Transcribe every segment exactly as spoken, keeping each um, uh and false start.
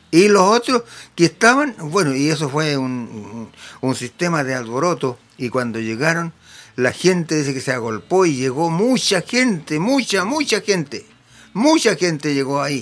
Y los otros que estaban, bueno, y eso fue un, un, un sistema de alboroto, y cuando llegaron, la gente dice que se agolpó y llegó mucha gente, mucha, mucha gente, mucha gente llegó ahí,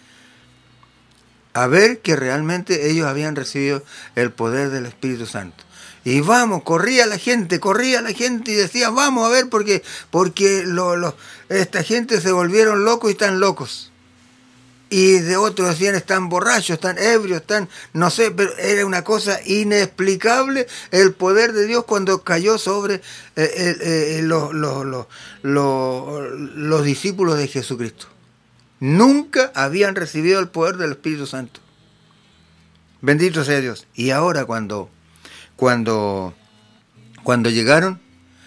a ver que realmente ellos habían recibido el poder del Espíritu Santo. Y vamos, corría la gente, corría la gente y decía, vamos a ver, porque, porque lo, lo, esta gente se volvieron locos y están locos. Y de otros decían, están borrachos, están ebrios, están, no sé, pero era una cosa inexplicable el poder de Dios cuando cayó sobre eh, eh, eh, los, los, los, los, los discípulos de Jesucristo. Nunca habían recibido el poder del Espíritu Santo. Bendito sea Dios. Y ahora cuando, cuando, cuando llegaron,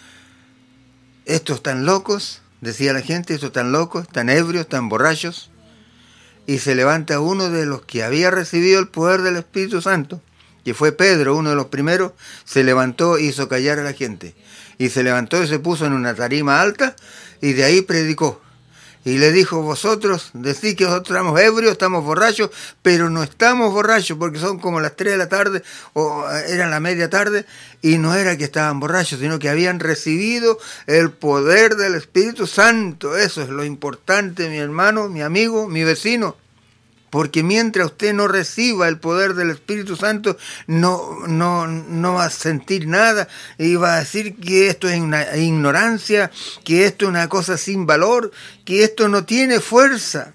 estos están locos, decía la gente, estos están locos, están ebrios, están borrachos. Y se levanta uno de los que había recibido el poder del Espíritu Santo, que fue Pedro, uno de los primeros, se levantó e hizo callar a la gente. Y se levantó y se puso en una tarima alta y de ahí predicó. Y le dijo, vosotros decís que nosotros estamos ebrios, estamos borrachos, pero no estamos borrachos porque son como las tres de la tarde o eran la media tarde y no era que estaban borrachos, sino que habían recibido el poder del Espíritu Santo. Eso es lo importante, mi hermano, mi amigo, mi vecino. Porque mientras usted no reciba el poder del Espíritu Santo, no, no, no va a sentir nada y va a decir que esto es una ignorancia, que esto es una cosa sin valor, que esto no tiene fuerza.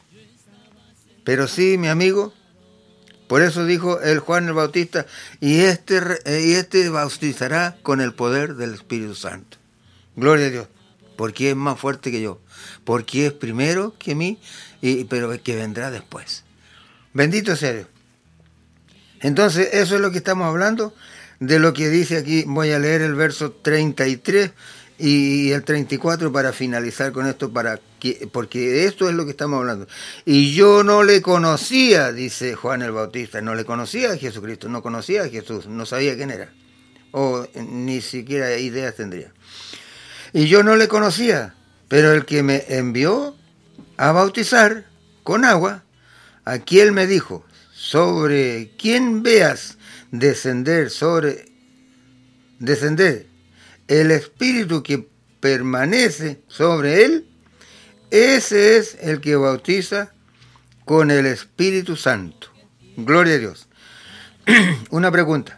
Pero sí, mi amigo, por eso dijo el Juan el Bautista, y este, y este bautizará con el poder del Espíritu Santo. Gloria a Dios, porque es más fuerte que yo, porque es primero que mí, y, pero que vendrá después. Bendito sea Dios. Entonces, eso es lo que estamos hablando, de lo que dice aquí. Voy a leer el verso treinta y tres y el treinta y cuatro para finalizar con esto, para que, porque esto es lo que estamos hablando. Y yo no le conocía, dice Juan el Bautista, no le conocía a Jesucristo, no conocía a Jesús, no sabía quién era, o ni siquiera ideas tendría. Y yo no le conocía, pero el que me envió a bautizar con agua, aquí él me dijo, sobre quien veas descender sobre descender el Espíritu que permanece sobre él, ese es el que bautiza con el Espíritu Santo. Gloria a Dios. Una pregunta.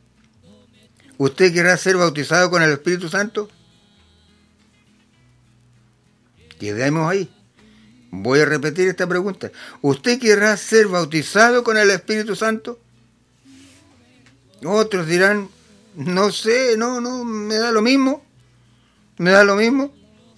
¿Usted querrá ser bautizado con el Espíritu Santo? Quedemos ahí. Voy a repetir esta pregunta. ¿Usted querrá ser bautizado con el Espíritu Santo? Otros dirán, no sé, no, no, me da lo mismo. Me da lo mismo.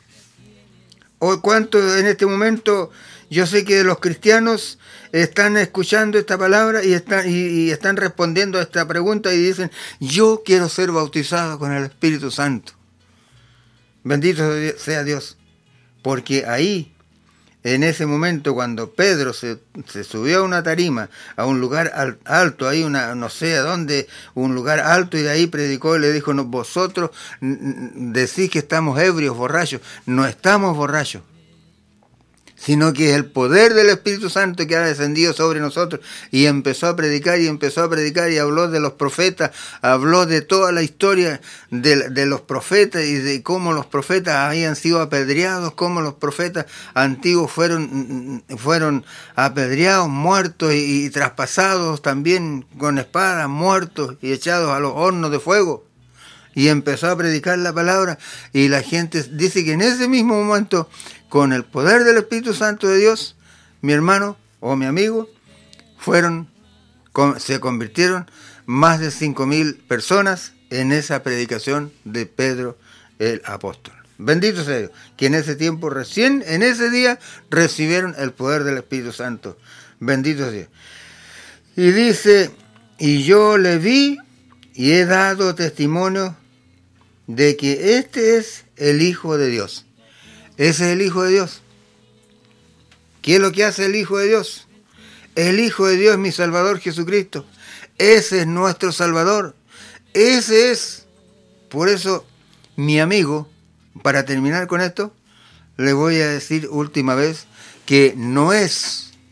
O cuánto en este momento, yo sé que los cristianos están escuchando esta palabra y están, y, y están respondiendo a esta pregunta y dicen, yo quiero ser bautizado con el Espíritu Santo. Bendito sea Dios. Porque ahí, en ese momento, cuando Pedro se, se subió a una tarima, a un lugar al, alto, ahí una, no sé a dónde, un lugar alto, y de ahí predicó y le dijo, no, vosotros decís que estamos ebrios, borrachos. No estamos borrachos, sino que es el poder del Espíritu Santo que ha descendido sobre nosotros. Y empezó a predicar y empezó a predicar y habló de los profetas, habló de toda la historia de, de los profetas y de cómo los profetas habían sido apedreados, cómo los profetas antiguos fueron, fueron apedreados, muertos y, y traspasados también con espadas, muertos y echados a los hornos de fuego. Y empezó a predicar la palabra y la gente dice que en ese mismo momento, con el poder del Espíritu Santo de Dios, mi hermano o mi amigo, fueron, se convirtieron más de cinco mil personas en esa predicación de Pedro el apóstol. Bendito sea Dios, que en ese tiempo, recién en ese día, recibieron el poder del Espíritu Santo. Bendito sea Dios. Y dice, y yo le vi y he dado testimonio de que este es el Hijo de Dios. Ese es el Hijo de Dios. ¿Qué es lo que hace el Hijo de Dios? El Hijo de Dios es mi Salvador Jesucristo. Ese es nuestro Salvador. Ese es. Por eso, mi amigo, para terminar con esto, le voy a decir última vez que no es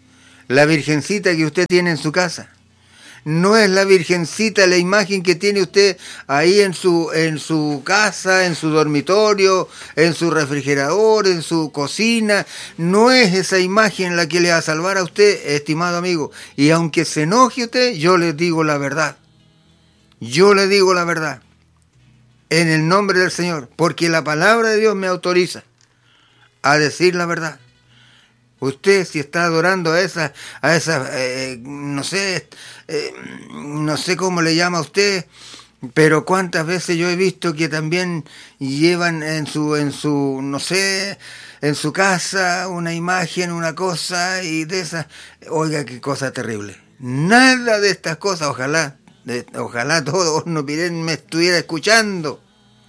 la virgencita que usted tiene en su casa. No es la virgencita, la imagen que tiene usted ahí en su, en su casa, en su dormitorio, en su refrigerador, en su cocina. No es esa imagen la que le va a salvar a usted, estimado amigo. Y aunque se enoje usted, yo le digo la verdad. Yo le digo la verdad. En el nombre del Señor. Porque la palabra de Dios me autoriza a decir la verdad. Usted si está adorando a esa, a esa, eh, no sé, eh, no sé cómo le llama a usted, pero cuántas veces yo he visto que también llevan en su, en su, no sé, en su casa una imagen, una cosa y de esas, oiga qué cosa terrible. Nada de estas cosas, ojalá, de, ojalá todos no me estuviera escuchando,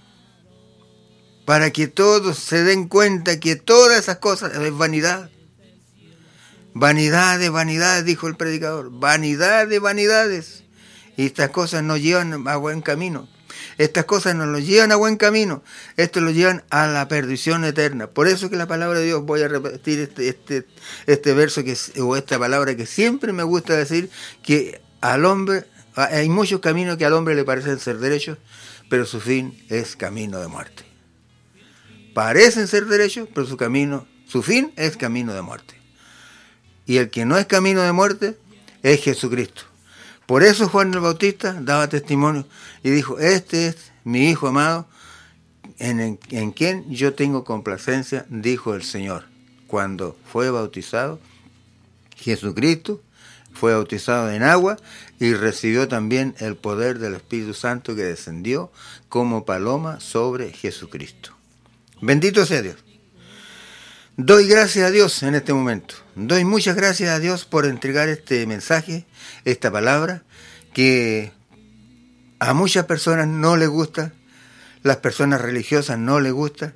para que todos se den cuenta que todas esas cosas es vanidad. Vanidad de vanidades, dijo el predicador, vanidad de vanidades. Y estas cosas nos llevan a buen camino. Estas cosas nos los llevan a buen camino. Esto los llevan a la perdición eterna. Por eso que la palabra de Dios, voy a repetir este, este, este verso que, o esta palabra que siempre me gusta decir, que al hombre, hay muchos caminos que al hombre le parecen ser derechos, pero su fin es camino de muerte. Parecen ser derechos, pero su camino, su fin es camino de muerte. Y el que no es camino de muerte es Jesucristo. Por eso Juan el Bautista daba testimonio y dijo, este es mi Hijo amado, en, en, en quien yo tengo complacencia, dijo el Señor. Cuando fue bautizado, Jesucristo fue bautizado en agua y recibió también el poder del Espíritu Santo que descendió como paloma sobre Jesucristo. Bendito sea Dios. Doy gracias a Dios en este momento. Doy muchas gracias a Dios por entregar este mensaje, esta palabra, que a muchas personas no les gusta, las personas religiosas no les gusta,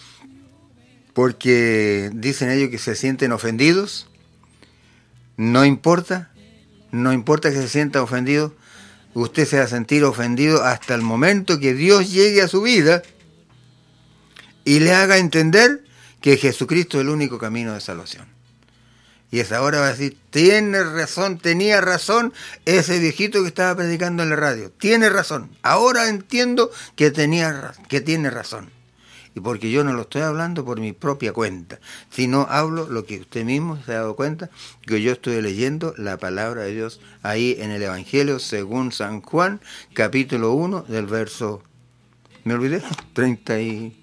porque dicen ellos que se sienten ofendidos. No importa, no importa que se sienta ofendido, usted se va a sentir ofendido hasta el momento que Dios llegue a su vida y le haga entender que Jesucristo es el único camino de salvación. Y esa hora va a decir, tiene razón, tenía razón ese viejito que estaba predicando en la radio. Tiene razón. Ahora entiendo que, tenía, que tiene razón. Y porque yo no lo estoy hablando por mi propia cuenta, sino hablo lo que usted mismo se ha dado cuenta, que yo estoy leyendo la palabra de Dios ahí en el Evangelio según San Juan, capítulo uno, del verso, me olvidé, treinta y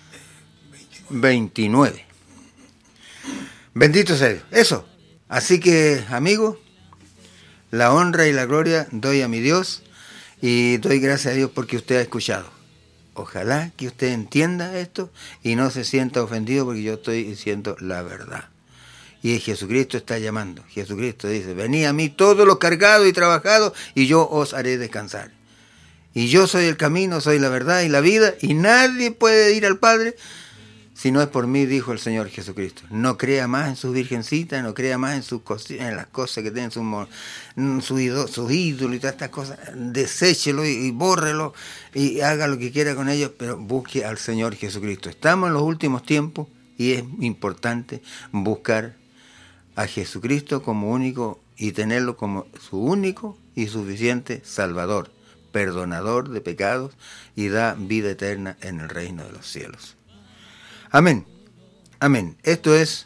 veintinueve. Bendito sea Dios. Eso. Así que, amigos, la honra y la gloria doy a mi Dios y doy gracias a Dios porque usted ha escuchado. Ojalá que usted entienda esto y no se sienta ofendido porque yo estoy diciendo la verdad. Y Jesucristo está llamando. Jesucristo dice, venid a mí todos los cargados y trabajados y yo os haré descansar. Y yo soy el camino, soy la verdad y la vida y nadie puede ir al Padre si no es por mí, dijo el Señor Jesucristo. No crea más en sus virgencitas, no crea más en, sus en las cosas que tienen sus su ídolos su ídolo y todas estas cosas. Deséchelo y, y bórrelo y haga lo que quiera con ellos, pero busque al Señor Jesucristo. Estamos en los últimos tiempos y es importante buscar a Jesucristo como único y tenerlo como su único y suficiente Salvador, perdonador de pecados y da vida eterna en el reino de los cielos. Amén, amén. Esto es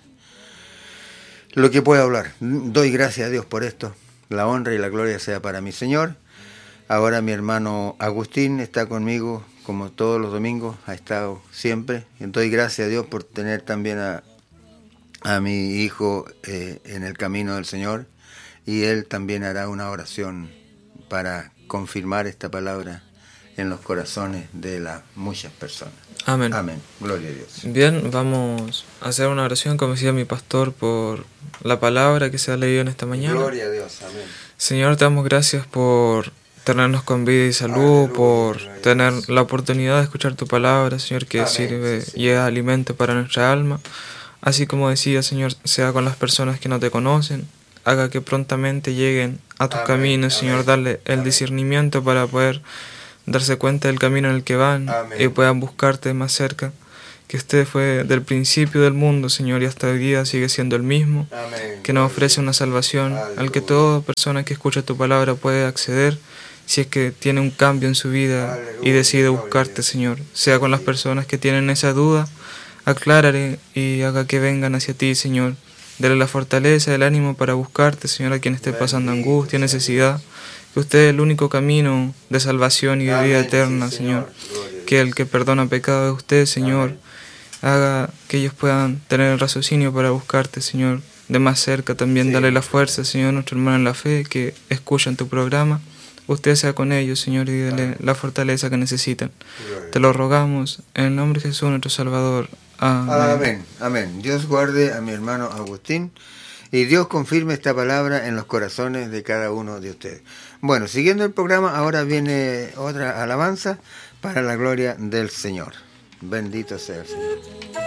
lo que puedo hablar. Doy gracias a Dios por esto. La honra y la gloria sea para mi Señor. Ahora mi hermano Agustín está conmigo como todos los domingos, ha estado siempre. Doy gracias a Dios por tener también a, a mi hijo eh, en el camino del Señor. Y él también hará una oración para confirmar esta palabra en los corazones de las muchas personas. Amén. Amén. Gloria a Dios. Bien, vamos a hacer una oración, como decía mi pastor, por la palabra que se ha leído en esta mañana. Gloria a Dios. Amén. Señor, te damos gracias por tenernos con vida y salud, Aleluya, por tener la oportunidad de escuchar tu palabra, Señor, que Amén. Sirve sí, sí. y es alimento para nuestra alma. Así como decía, Señor, sea con las personas que no te conocen, haga que prontamente lleguen a tus Amén. Caminos, Señor, Amén. Darle el Amén. Discernimiento para poder darse cuenta del camino en el que van Amén. Y puedan buscarte más cerca, que usted fue del principio del mundo, Señor, y hasta hoy día sigue siendo el mismo, Amén. que nos ofrece una salvación al que toda persona que escucha tu palabra puede acceder si es que tiene un cambio en su vida y decide buscarte, Señor. Sea con las personas que tienen esa duda, aclárale y haga que vengan hacia ti, Señor. Dale la fortaleza, el ánimo para buscarte, Señor, a quien esté pasando angustia, necesidad. Que usted es el único camino de salvación y de vida eterna, Señor. Que el que perdona pecado es usted, Señor. Haga que ellos puedan tener el raciocinio para buscarte, Señor. De más cerca también dale la fuerza, Señor, nuestro hermano en la fe, que escuchan tu programa. Usted sea con ellos, Señor, y dale la fortaleza que necesitan. Te lo rogamos en el nombre de Jesús, nuestro Salvador. Amén. Amén, amén. Dios guarde a mi hermano Agustín y Dios confirme esta palabra en los corazones de cada uno de ustedes. Bueno, siguiendo el programa, ahora viene otra alabanza para la gloria del Señor. Bendito sea el Señor.